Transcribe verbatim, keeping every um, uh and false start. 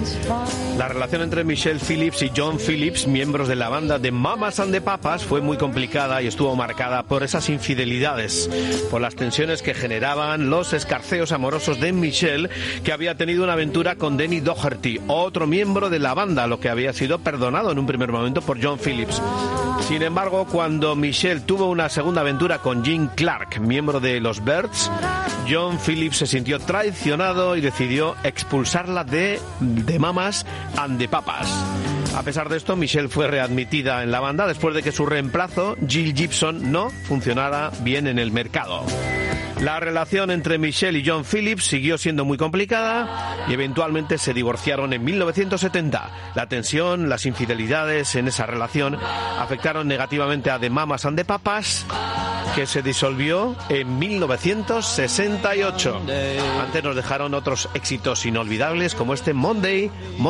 La relación entre Michelle Phillips y John Phillips, miembros de la banda de Mamas and the Papas, fue muy complicada y estuvo marcada por esas infidelidades, por las tensiones que generaban los escarceos amorosos de Michelle, que había tenido una aventura con Denny Doherty, otro miembro de la banda, lo que había sido perdonado en un primer momento por John Phillips. Sin embargo, cuando Michelle tuvo una segunda aventura con Jim Clark, miembro de los Byrds, John Phillips se sintió traicionado y decidió expulsarla de, de Mamas and the Papas. A pesar de esto, Michelle fue readmitida en la banda después de que su reemplazo, Jill Gibson, no funcionara bien en el mercado. La relación entre Michelle y John Phillips siguió siendo muy complicada y eventualmente se divorciaron en mil novecientos setenta. La tensión, las infidelidades en esa relación afectaron negativamente a The Mamas and the Papas, que se disolvió en mil novecientos sesenta y ocho. Antes nos dejaron otros éxitos inolvidables como este Monday.